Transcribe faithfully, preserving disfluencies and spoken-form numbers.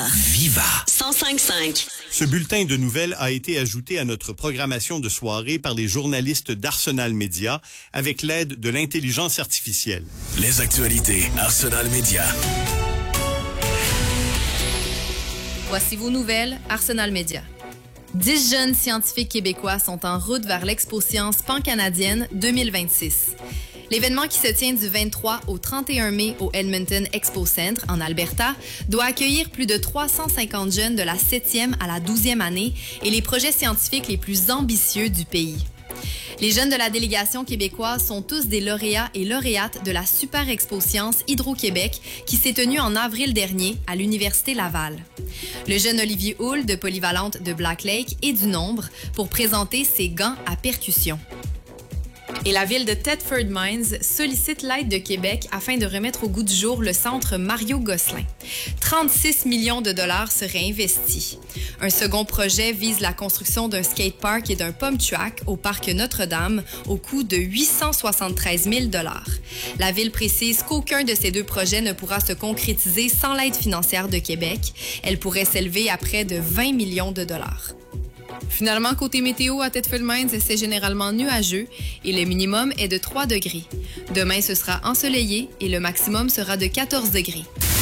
Viva cent cinq cinq. Ce bulletin de nouvelles a été ajouté à notre programmation de soirée par les journalistes d'Arsenal Média avec l'aide de l'intelligence artificielle. Les actualités Arsenal Média. Voici vos nouvelles Arsenal Média. Dix jeunes scientifiques québécois sont en route vers l'Expo Science pan-canadienne deux mille vingt-six. L'événement qui se tient du vingt-trois au trente et un mai au Edmonton Expo Centre, en Alberta, doit accueillir plus de trois cent cinquante jeunes de la septième à la douzième année et les projets scientifiques les plus ambitieux du pays. Les jeunes de la délégation québécoise sont tous des lauréats et lauréates de la Super Expo Science Hydro-Québec qui s'est tenue en avril dernier à l'Université Laval. Le jeune Olivier Houle de Polyvalente de Black Lake est du nombre pour présenter ses gants à percussion. Et la ville de Thetford Mines sollicite l'aide de Québec afin de remettre au goût du jour le centre Mario Gosselin. trente-six millions de dollars seraient investis. Un second projet vise la construction d'un skatepark et d'un pump track au parc Notre-Dame au coût de huit cent soixante-treize mille dollars. La ville précise qu'aucun de ces deux projets ne pourra se concrétiser sans l'aide financière de Québec. Elle pourrait s'élever à près de vingt millions de dollars. Finalement, côté météo à Thetford Mines, c'est généralement nuageux et le minimum est de trois degrés. Demain, ce sera ensoleillé et le maximum sera de quatorze degrés.